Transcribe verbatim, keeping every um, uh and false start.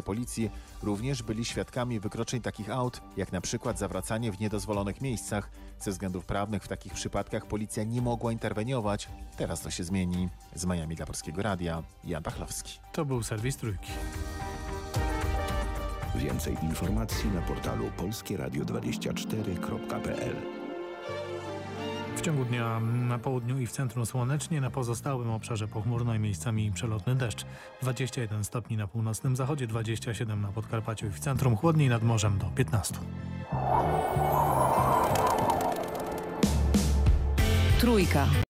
policji również byli świadkami wykroczeń takich aut, jak na przykład zawracanie w niedozwolonych miejscach. Ze względów prawnych w takich przypadkach policja nie mogła interweniować. Teraz to się zmieni. Z Miami dla Polskiego Radia, Jan Pachlowski. To był serwis Trójki. Więcej informacji na portalu polskie radio dwadzieścia cztery kropka p l. W ciągu dnia na południu i w centrum słonecznie, na pozostałym obszarze pochmurno i miejscami przelotny deszcz. dwadzieścia jeden stopni na północnym zachodzie, dwadzieścia siedem na Podkarpaciu i w centrum, chłodniej nad morzem do piętnastu. Trójka.